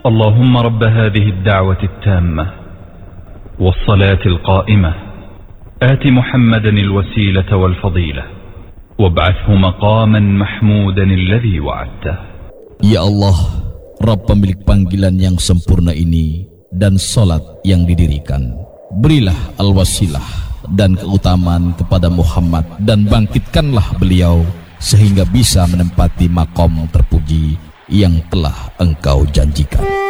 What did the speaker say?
اللهم رب هذه الدعوة التامة والصلاة القائمة آت محمدا الوسيلة والفضيلة وابعثه مقاما محمودا الذي وعدته. Ya Allah, Rabb pemilik panggilan yang sempurna ini dan salat yang didirikan, berilah al-wasilah dan keutamaan kepada Muhammad dan bangkitkanlah beliau sehingga bisa menempati makom terpuji yang telah Engkau janjikan.